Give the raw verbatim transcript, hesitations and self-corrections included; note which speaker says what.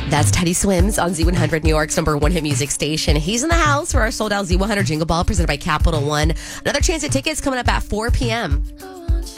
Speaker 1: That's Teddy Swims on Z one hundred, New York's number one hit music station. He's in the house for our sold out Z one hundred Jingle Ball presented by Capital One. Another chance at tickets coming up at four p.m.